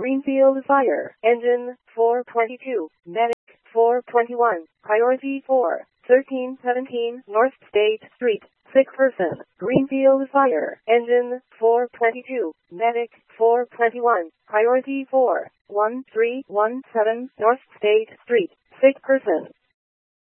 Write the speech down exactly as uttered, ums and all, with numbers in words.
Greenfield Fire Engine four twenty-two, Medic four twenty-one, Priority four, thirteen seventeen North State Street, sick person. Greenfield Fire Engine four twenty-two, Medic four twenty-one, Priority four, one three one seven North State Street, sick person.